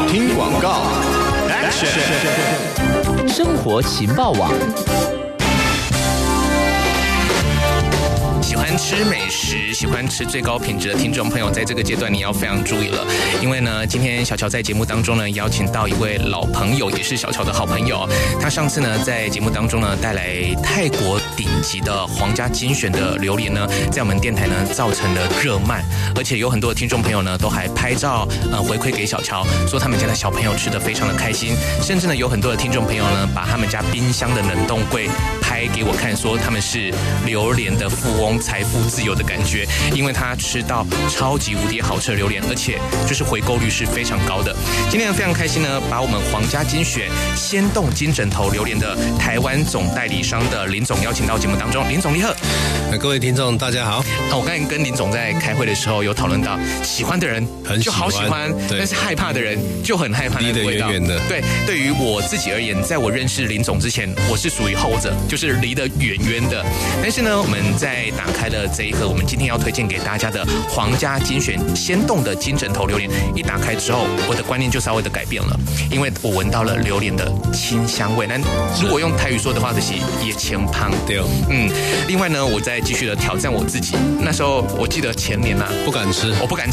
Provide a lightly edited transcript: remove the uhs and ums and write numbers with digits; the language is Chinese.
听广告 ，Action！ 生活情报网。 喜欢吃美食、喜欢吃最高品质的听众朋友，在这个阶段你要非常注意了，因为呢，今天小乔在节目当中呢，邀请到一位老朋友，也是小乔的好朋友。他上次呢，在节目当中呢，带来泰国顶级的皇家精选的榴莲呢，在我们电台呢，造成了热卖，而且有很多的听众朋友呢，都还拍照回馈给小乔，说他们家的小朋友吃得非常的开心，甚至呢，有很多的听众朋友呢，把他们家冰箱的冷冻柜拍给我看，说他们是榴莲的富翁，财富自由的感觉，因为他吃到超级无敌好吃的榴莲，而且就是回购率是非常高的。今天非常开心呢，把我们皇家精选鲜冻金枕头榴莲的台湾总代理商的林总邀请到节目当中。林总你好。 各位听众大家好。 我刚才跟林总在开会的时候有讨论到，喜欢的人就好喜欢，但是害怕的人就很害怕那个味道。 离得远远的。 对，对于我自己而言，在我认识林总之前，我是属于后者，就是离得远远的。但是呢，我们在打开了这一盒我们今天要推荐给大家的皇家精选鲜冻的金枕头榴莲，一打开之后，我的观念就稍微的改变了，因为我闻到了榴莲的清香味。那如果用台语说的话，就是也清香。 对。 另外呢，我再继续的挑战我自己。那时候我记得前年啊， 不敢吃， 我不敢